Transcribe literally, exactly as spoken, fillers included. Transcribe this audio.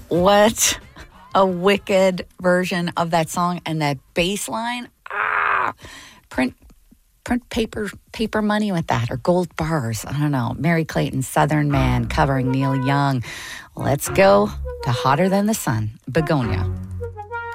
What a wicked version of that song, and that bass line. Ah, print print paper paper money with that, or gold bars. I don't know. Mary Clayton, Southern Man, covering Neil Young. Let's go to Hotter Than the Sun, Begonia.